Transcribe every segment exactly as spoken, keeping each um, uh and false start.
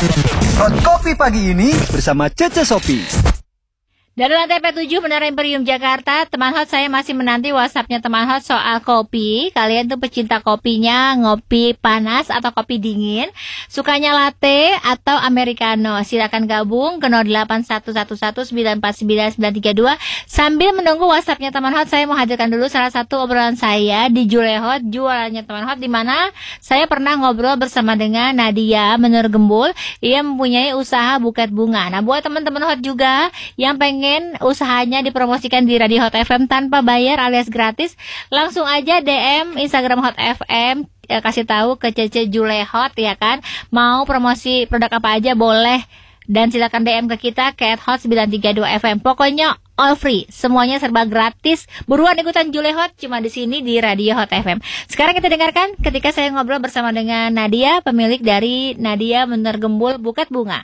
Hot Kopi pagi ini bersama Cece Sopi. Dari lantai P tujuh Menara Imperium Jakarta, teman hot saya masih menanti WhatsApp-nya teman hot soal kopi. Kalian tuh pecinta kopinya, ngopi panas atau kopi dingin? Sukanya latte atau americano? Silakan gabung ke nol delapan satu satu satu sembilan empat sembilan sembilan tiga dua. Sambil menunggu WhatsApp-nya teman hot, saya mau hadirkan dulu salah satu obrolan saya di Julehot, jualannya teman hot, di mana saya pernah ngobrol bersama dengan Nadia Menur Gembul. Ia mempunyai usaha buket bunga. Nah, buat teman-teman hot juga yang pengen usahanya dipromosikan di Radio Hot F M tanpa bayar alias gratis, langsung aja D M Instagram Hot F M, ya, kasih tahu ke Cece Julehot, ya kan, mau promosi produk apa aja boleh, dan silakan D M ke kita ke at hot sembilan tiga dua F M. Pokoknya all free, semuanya serba gratis. Buruan ikutan Julehot cuma di sini di Radio Hot F M. Sekarang kita dengarkan ketika saya ngobrol bersama dengan Nadia, pemilik dari Nadia Menur Gembul Buket Bunga.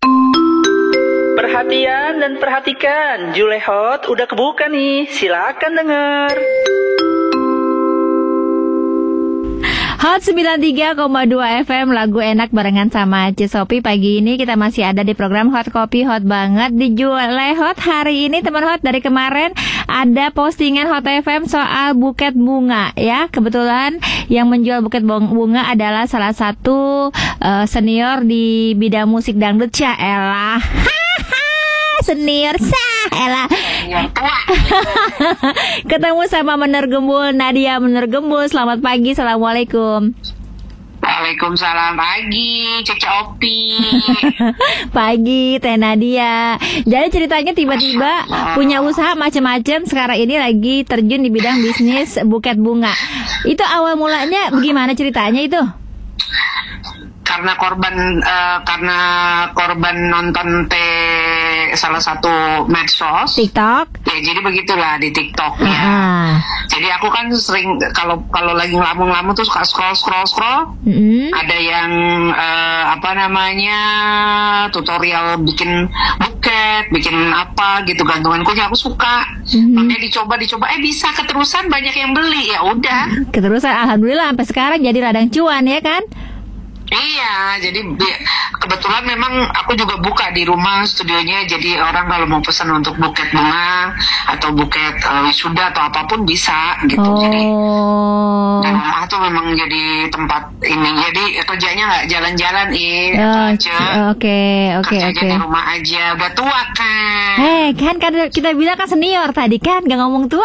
Perhatian dan perhatikan, Julehot udah kebuka nih, silakan denger. Hot sembilan tiga koma dua F M, lagu enak barengan sama Cece Sopi. Pagi ini kita masih ada di program Hot Kopi, hot banget di Julehot. Hari ini teman hot, dari kemarin ada postingan Hot F M soal buket bunga, ya. Kebetulan yang menjual buket bunga adalah salah satu uh, senior di bidang musik dangdut. Ya elah, senior sah elah. Ketemu sama Menur Gembul, Nadia Menur Gembul. Selamat pagi, assalamualaikum. Waalaikumsalam pagi, Cece Opi. Pagi, Teh Nadia. Jadi ceritanya tiba-tiba punya usaha macam-macam. Sekarang ini lagi terjun di bidang bisnis buket bunga. Itu awal mulanya bagaimana ceritanya itu? Karena korban uh, karena korban nonton T salah satu medsos TikTok. Ya jadi begitulah di TikTok ya. Ah. Jadi aku kan sering kalau kalau lagi ngelamun-ngelamun tuh suka scroll scroll scroll. Mm-hmm. Ada yang uh, apa namanya tutorial bikin buket, bikin apa gitu, gantungan kunci, aku suka. Mm-hmm. Makanya dicoba dicoba eh bisa keterusan, banyak yang beli, ya udah. Keterusan alhamdulillah sampai sekarang jadi ladang cuan, ya kan? Iya, jadi kebetulan memang aku juga buka di rumah studionya, jadi orang kalau mau pesan untuk buket bunga atau buket uh, wisuda atau apapun bisa gitu. Oh. Jadi di rumah tuh memang jadi tempat ini, jadi kerjanya nggak jalan-jalan, ih. Oke, oke, oke. Di rumah aja, udah tua kan. Hei, kan kita bilang kan senior tadi kan, nggak ngomong tua